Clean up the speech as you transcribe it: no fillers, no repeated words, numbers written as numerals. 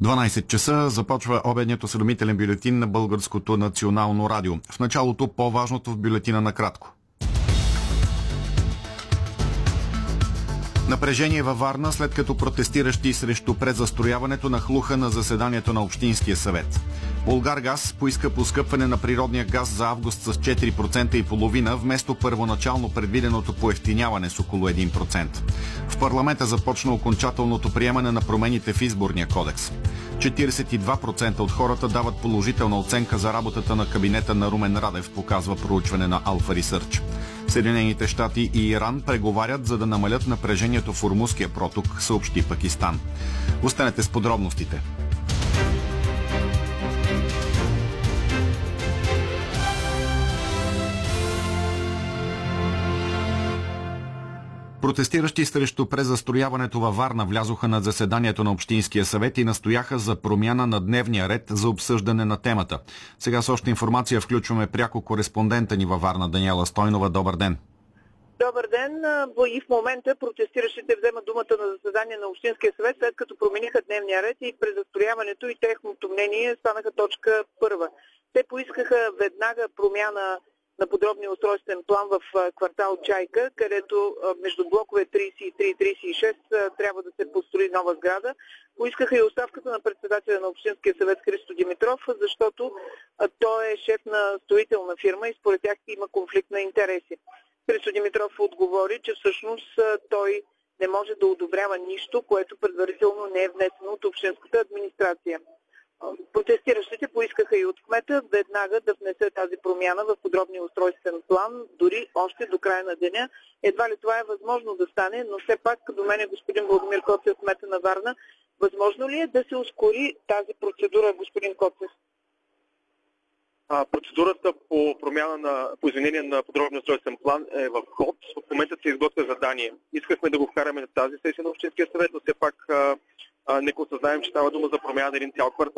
12 часа започва обедният осведомителен бюлетин на Българското национално радио. В началото по-важното в бюлетина накратко. Напрежение във Варна, след като протестиращи срещу презастрояването нахлуха на заседанието на Общинския съвет. Булгаргаз поиска поскъпване на природния газ за август с 4,5% вместо първоначално предвиденото поевтиняване с около 1%. В парламента започна окончателното приемане на промените в изборния кодекс. 42% от хората дават положителна оценка за работата на кабинета на Румен Радев, показва проучване на Alpha Research. Съединените щати и Иран преговарят, за да намалят напрежението в Ормузския проток, съобщи Пакистан. Останете с подробностите. Протестиращи срещу презастрояването във Варна влязоха на заседанието на Общинския съвет и настояха за промяна на дневния ред за обсъждане на темата. Сега с още информация включваме пряко кореспондента ни във Варна, Даниела Стойнова. Добър ден! Добър ден! И в момента протестиращите вземат думата на заседание на Общинския съвет, след като промениха дневния ред и презастрояването и техното мнение станаха точка първа. Те поискаха веднага промяна на подробния устройствен план в квартал Чайка, където между блокове 33 и 36 трябва да се построи нова сграда. Поискаха и оставката на председателя на Общинския съвет Христо Димитров, защото той е шеф на строителна фирма и според тях има конфликт на интереси. Христо Димитров отговори, че всъщност той не може да одобрява нищо, което предварително не е внесено от общинската администрация. Протестиращите поискаха и от кмета веднага да внесе тази промяна в подробния устройствен план, дори още до края на деня. Едва ли това е възможно да стане, но все пак до мен е господин Владимир Коцев, кмета на Варна. Възможно ли е да се ускори тази процедура, господин Коцев? Процедурата по изменение на подробния устройствен план е в ход. В момента се изготвя задание. Искахме да го вкараме на тази сесия на Общинския съвет, но все пак нека осъзнаем, че става дума за промяна на един цял квартал.